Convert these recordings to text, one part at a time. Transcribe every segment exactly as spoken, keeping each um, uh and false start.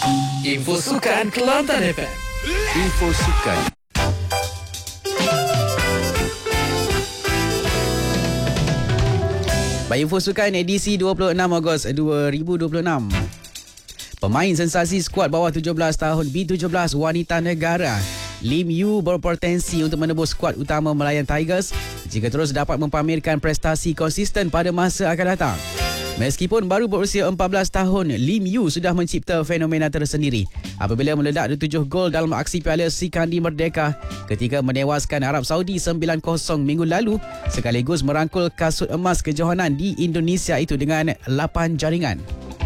Info Sukan Kelantan F M. Info Sukan. Baik, Info Sukan edisi dua puluh enam Ogos dua ribu dua puluh enam. Pemain sensasi skuad bawah tujuh belas tahun B tujuh belas wanita negara Lim Yu berpotensi untuk menebus skuad utama Melayan Tigers jika terus dapat mempamerkan prestasi konsisten pada masa akan datang. Meskipun baru berusia empat belas tahun, Lim Yu sudah mencipta fenomena tersendiri apabila meledak tujuh gol dalam aksi Piala Sikandi Merdeka ketika menewaskan Arab Saudi sembilan kosong minggu lalu sekaligus merangkul kasut emas kejohanan di Indonesia itu dengan lapan jaringan.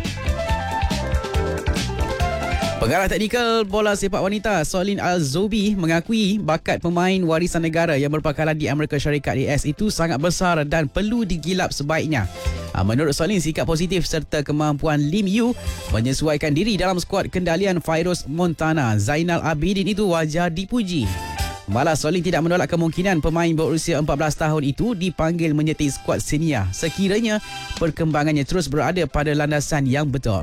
Pengarah teknikal bola sepak wanita Solin Al-Zobi mengakui bakat pemain warisan negara yang berpakaran di Amerika Syarikat A S itu sangat besar dan perlu digilap sebaiknya. Menurut Solin, sikap positif serta kemampuan Lim Yu menyesuaikan diri dalam skuad kendalian Fairuz Montana Zainal Abidin itu wajar dipuji. Malah Solin tidak menolak kemungkinan pemain berusia empat belas tahun itu dipanggil menyertai skuad senior sekiranya perkembangannya terus berada pada landasan yang betul.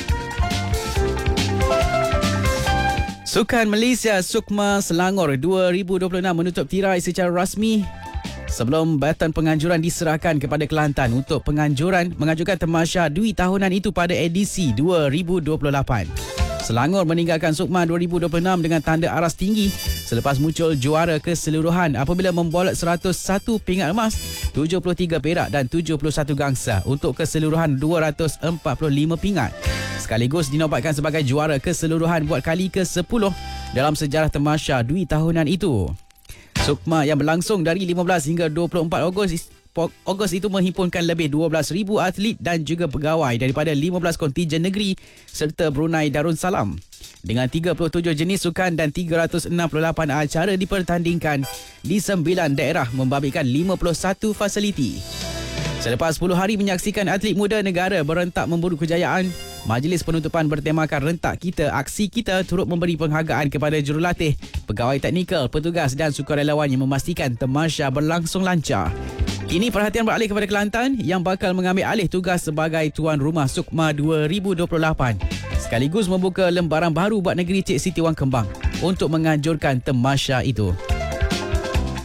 Sukan Malaysia Sukma Selangor dua ribu dua puluh enam menutup tirai secara rasmi sebelum baton penganjuran diserahkan kepada Kelantan untuk penganjuran mengajukan tamasya Dwi tahunan itu pada edisi dua ribu dua puluh lapan. Selangor meninggalkan Sukma dua ribu dua puluh enam dengan tanda aras tinggi selepas muncul juara keseluruhan apabila membolot seratus satu pingat emas, tujuh puluh tiga perak dan tujuh puluh satu gangsa untuk keseluruhan dua ratus empat puluh lima pingat. Sekaligus dinobatkan sebagai juara keseluruhan buat kali ke sepuluh dalam sejarah tamasya Dwi tahunan itu. Sukma yang berlangsung dari lima belas hingga dua puluh empat Ogos Ogos itu menghimpunkan lebih dua belas ribu atlet dan juga pegawai daripada lima belas kontijen negeri serta Brunei Darussalam. Dengan tiga puluh tujuh jenis sukan dan tiga ratus enam puluh lapan acara dipertandingkan di sembilan daerah membabitkan lima puluh satu fasiliti. Selepas sepuluh hari menyaksikan atlet muda negara berentak memburu kejayaan, majlis penutupan bertemakan Rentak Kita, Aksi Kita turut memberi penghargaan kepada jurulatih, pegawai teknikal, petugas dan sukarelawan yang memastikan tamasya berlangsung lancar. Kini perhatian beralih kepada Kelantan yang bakal mengambil alih tugas sebagai tuan rumah Sukma dua ribu dua puluh lapan sekaligus membuka lembaran baru buat negeri Cik Siti Wang Kembang untuk menganjurkan tamasya itu.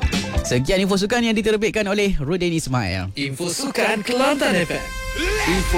Sekian info sukan yang diterbitkan oleh Rudin Ismail. Info Sukan Kelantan F M. Info